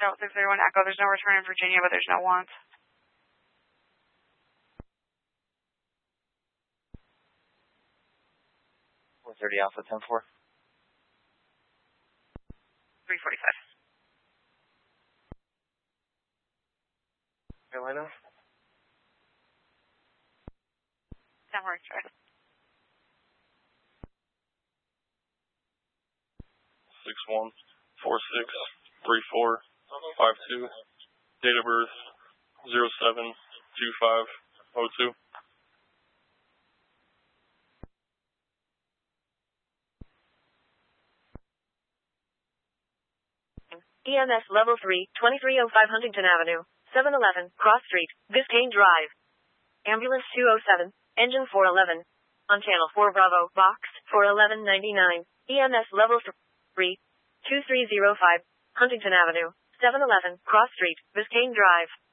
Delta 631 Echo. There's no return in Virginia, but there's no want. 430 Alpha 10-4. 345. Carolina? That works, right? 61463452. Date of birth 072502. EMS Level 3, 2305 Huntington Avenue, 711, Cross Street, Biscayne Drive. Ambulance 207, Engine 411. On Channel 4 Bravo, Box 41199. EMS Level 3, 2305, Huntington Avenue, 711, Cross Street, Biscayne Drive.